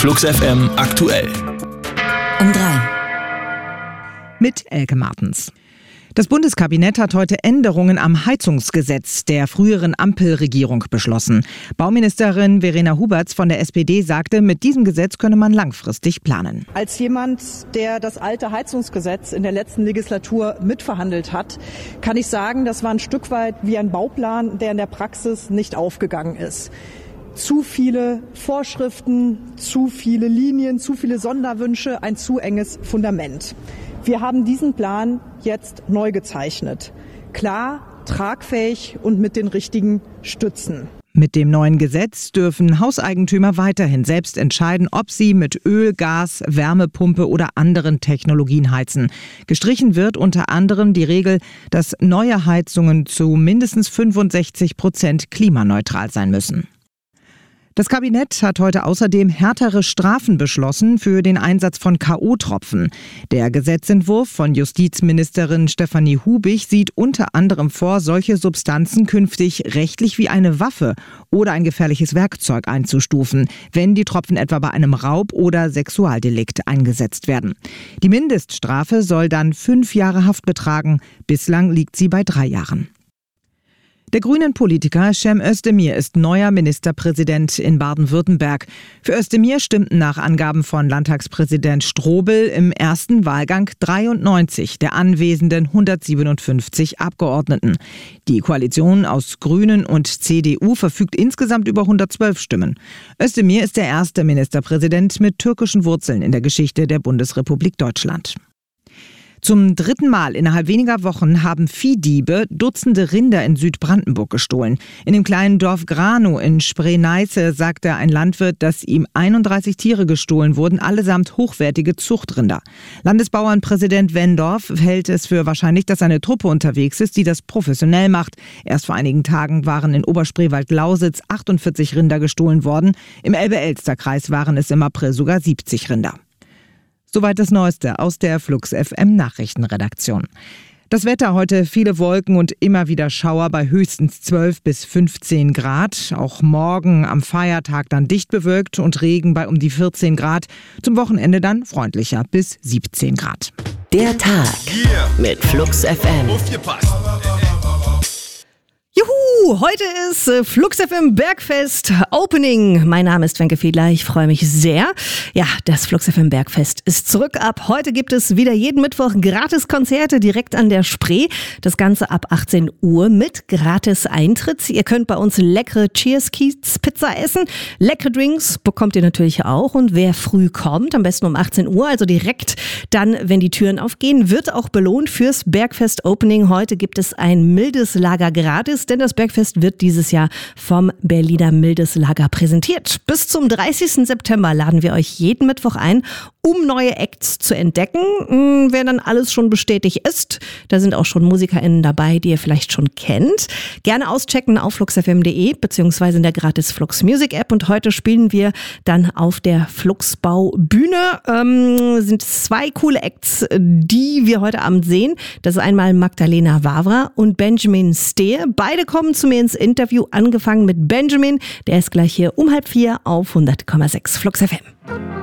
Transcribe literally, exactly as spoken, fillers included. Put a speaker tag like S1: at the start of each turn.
S1: Flux F M aktuell.
S2: Um drei.
S3: Mit Elke Martens. Das Bundeskabinett hat heute Änderungen am Heizungsgesetz der früheren Ampelregierung beschlossen. Bauministerin Verena Huberts von der S P D sagte, mit diesem Gesetz könne man langfristig planen.
S4: Als jemand, der das alte Heizungsgesetz in der letzten Legislatur mitverhandelt hat, kann ich sagen, das war ein Stück weit wie ein Bauplan, der in der Praxis nicht aufgegangen ist. Zu viele Vorschriften, zu viele Linien, zu viele Sonderwünsche, ein zu enges Fundament. Wir haben diesen Plan jetzt neu gezeichnet. Klar, tragfähig und mit den richtigen Stützen.
S3: Mit dem neuen Gesetz dürfen Hauseigentümer weiterhin selbst entscheiden, ob sie mit Öl, Gas, Wärmepumpe oder anderen Technologien heizen. Gestrichen wird unter anderem die Regel, dass neue Heizungen zu mindestens fünfundsechzig Prozent klimaneutral sein müssen. Das Kabinett hat heute außerdem härtere Strafen beschlossen für den Einsatz von K O-Tropfen. Der Gesetzentwurf von Justizministerin Stefanie Hubig sieht unter anderem vor, solche Substanzen künftig rechtlich wie eine Waffe oder ein gefährliches Werkzeug einzustufen, wenn die Tropfen etwa bei einem Raub- oder Sexualdelikt eingesetzt werden. Die Mindeststrafe soll dann fünf Jahre Haft betragen. Bislang liegt sie bei drei Jahren. Der grünen Politiker Cem Özdemir ist neuer Ministerpräsident in Baden-Württemberg. Für Özdemir stimmten nach Angaben von Landtagspräsident Strobel im ersten Wahlgang dreiundneunzig der anwesenden hundertsiebenundfünfzig Abgeordneten. Die Koalition aus Grünen und C D U verfügt insgesamt über hundertzwölf Stimmen. Özdemir ist der erste Ministerpräsident mit türkischen Wurzeln in der Geschichte der Bundesrepublik Deutschland. Zum dritten Mal innerhalb weniger Wochen haben Viehdiebe Dutzende Rinder in Südbrandenburg gestohlen. In dem kleinen Dorf Granow in Spree-Neiße sagte ein Landwirt, dass ihm einunddreißig Tiere gestohlen wurden, allesamt hochwertige Zuchtrinder. Landesbauernpräsident Wendorf hält es für wahrscheinlich, dass eine Truppe unterwegs ist, die das professionell macht. Erst vor einigen Tagen waren in Oberspreewald-Lausitz achtundvierzig Rinder gestohlen worden. Im Elbe-Elster-Kreis waren es im April sogar siebzig Rinder. Soweit das Neueste aus der Flux F M Nachrichtenredaktion. Das Wetter heute: viele Wolken und immer wieder Schauer bei höchstens zwölf bis fünfzehn Grad. Auch morgen am Feiertag dann dicht bewölkt und Regen bei um die vierzehn Grad. Zum Wochenende dann freundlicher bis siebzehn Grad.
S2: Der Tag mit Flux F M. Juhu, heute ist äh, Flux F M Bergfest Opening. Mein Name ist Wenke Fiedler, ich freue mich sehr. Ja, das Flux F M Bergfest ist zurück. Ab heute gibt es wieder jeden Mittwoch Gratis-Konzerte direkt an der Spree. Das Ganze ab achtzehn Uhr mit Gratis-Eintritt. Ihr könnt bei uns leckere Cheers-Keats-Pizza essen. Leckere Drinks bekommt ihr natürlich auch. Und wer früh kommt, am besten um achtzehn Uhr, also direkt dann, wenn die Türen aufgehen, wird auch belohnt fürs Bergfest Opening. Heute gibt es ein mildes Lager gratis, denn das Bergfest wird dieses Jahr vom Berliner Mildes Lager präsentiert. Bis zum dreißigsten September laden wir euch jeden Mittwoch ein, um neue Acts zu entdecken. Wer dann alles schon bestätigt ist, da sind auch schon MusikerInnen dabei, die ihr vielleicht schon kennt. Gerne auschecken auf flux f m punkt d e beziehungsweise in der gratis Flux Music App. Und heute spielen wir dann auf der Fluxbau Bühne. Ähm, sind zwei coole Acts, die wir heute Abend sehen. Das ist einmal Magdalena Wawra und Benjamin Stehe. Beide kommen zu mir ins Interview, angefangen mit Benjamin. Der ist gleich hier um halb vier auf hundert Komma sechs Flux F M.